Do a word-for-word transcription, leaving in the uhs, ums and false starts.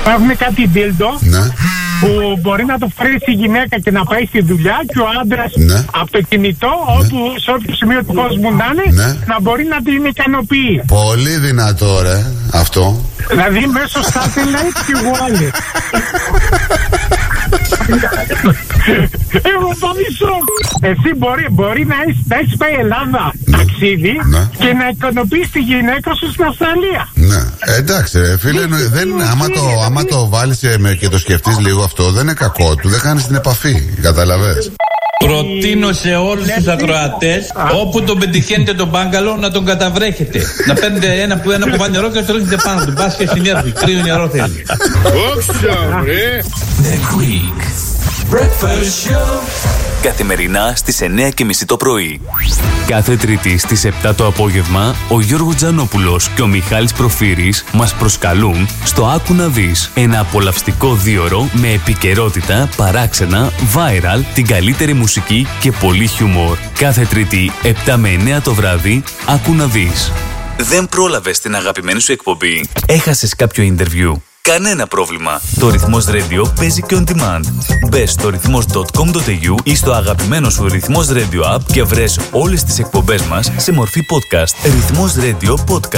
Υπάρχουν κάτι ντίλντο. Ναι. Που μπορεί να το φέρει στη γυναίκα και να πάει στη δουλειά και ο άντρας ναι. από το κινητό, ναι. όπου σε όποιο σημείο του κόσμου να είναι, ναι. να μπορεί να την ικανοποιεί. Πολύ δυνατό, ρε, αυτό. Δηλαδή μέσω satellite και wallet. Εγώ πάμε σοκ. Εσύ μπορεί, μπορεί να έχεις, να έχεις πάει Ελλάδα ναι. ταξίδι ναι. και να ικανοποιείς τη γυναίκα σου στην Αυστραλία. Ναι, εντάξει ρε φίλε, δεν, άμα, το, άμα το βάλεις και το σκεφτείς λίγο αυτό, δεν είναι κακό του, δεν χάνεις την επαφή, καταλαβες. Προτείνω σε όλους τους ακροατές, όπου τον πετυχαίνετε τον μπάγκαλο, να τον καταβρέχετε. Να παίρνετε ένα που ένα κουβά νερό και να το ρίχνετε πάνω του. Μπας και συνέρθει, κρύο νερό θέλει. Όξα, ρε! The Greek Breakfast Show. Καθημερινά στις εννιά και μισή το πρωί. Κάθε Τρίτη στις επτά το απόγευμα, ο Γιώργος Τζανόπουλος και ο Μιχάλης Προφύρης μας προσκαλούν στο Άκου να δεις. Ένα απολαυστικό δίωρο με επικαιρότητα, παράξενα, viral, την καλύτερη μουσική και πολύ χιούμορ. Κάθε Τρίτη, επτά με εννιά το βράδυ, Άκου να δεις. Δεν πρόλαβες την αγαπημένη σου εκπομπή? Έχασες κάποιο interview? Κανένα πρόβλημα. Το Ρυθμός Radio παίζει και on demand. Μπες στο ρυθμός τελεία κομ τελεία έι γιου ή στο αγαπημένο σου Ρυθμός Radio app και βρες όλες τις εκπομπές μας σε μορφή podcast. Ρυθμός Radio Podcast.